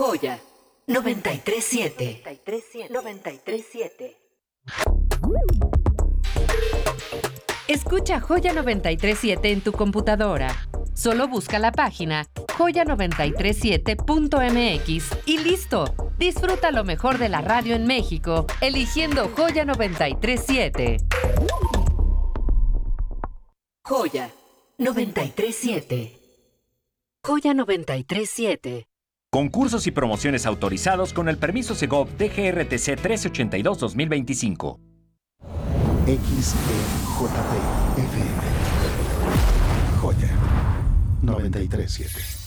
Joya 937. 937. Escucha Joya 937 en tu computadora. Solo busca la página joya937.mx y listo. Disfruta lo mejor de la radio en México, eligiendo Joya 937. Joya 937. Joya 937. Concursos y promociones autorizados con el permiso Segov DGRTC 1382-2025. XEJP FM. Joya 937.